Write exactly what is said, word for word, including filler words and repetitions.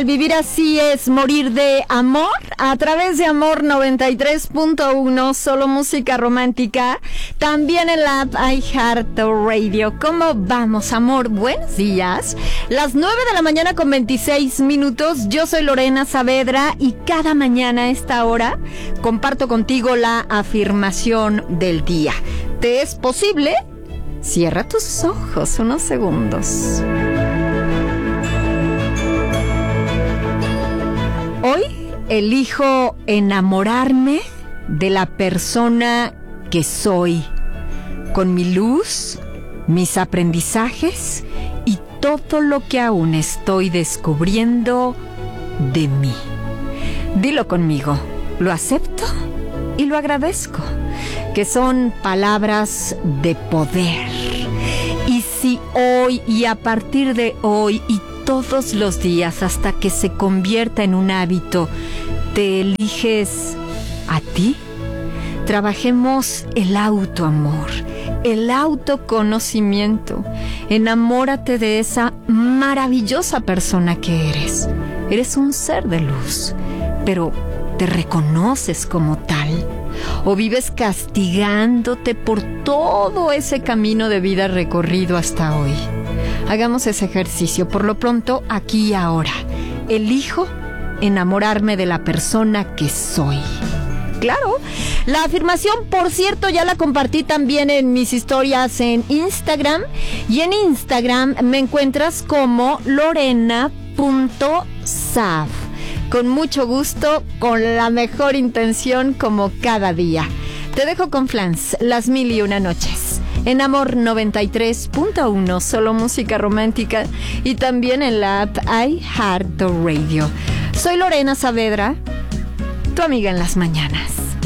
Vivir así es morir de amor a través de Amor noventa y tres punto uno, solo música romántica, también en la app iHeartRadio. ¿Cómo vamos, amor? Buenos días. Las nueve de la mañana con veintiséis minutos. Yo soy Lorena Saavedra y cada mañana a esta hora comparto contigo la afirmación del día. ¿Te es posible? Cierra tus ojos unos segundos. Hoy elijo enamorarme de la persona que soy, con mi luz, mis aprendizajes y todo lo que aún estoy descubriendo de mí. Dilo conmigo, lo acepto y lo agradezco, que son palabras de poder. Y si hoy y a partir de hoy y todos los días hasta que se convierta en un hábito, te eliges a ti, trabajemos el autoamor, el autoconocimiento. Enamórate de esa maravillosa persona que eres. Eres un ser de luz, pero ¿te reconoces como tal? ¿O vives castigándote por todo ese camino de vida recorrido hasta hoy? Hagamos ese ejercicio, por lo pronto, aquí y ahora. Elijo enamorarme de la persona que soy. Claro, la afirmación, por cierto, ya la compartí también en mis historias en Instagram. Y en Instagram me encuentras como lorena punto sav. Con mucho gusto, con la mejor intención, como cada día. Te dejo con Flans, Las Mil y Una Noches. En Amor noventa y tres punto uno, solo música romántica, y también en la app iHeartRadio. Soy Lorena Saavedra, tu amiga en las mañanas.